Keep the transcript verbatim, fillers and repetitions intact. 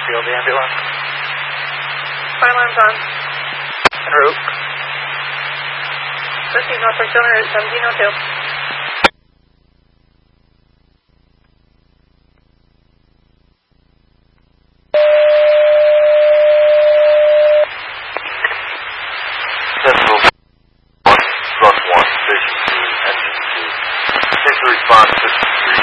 Field, the ambulance. Fire alarm's on. En route. Proceed Northwest Cylinder at seventeen oh two. Central one, truck one, station two, engine two. Station response, fifty-three.